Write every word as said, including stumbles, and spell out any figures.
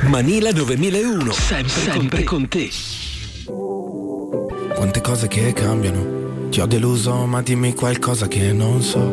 Manila novemilauno, sempre, sempre con te. Quante cose che cambiano. Ti ho deluso, ma dimmi qualcosa che non so.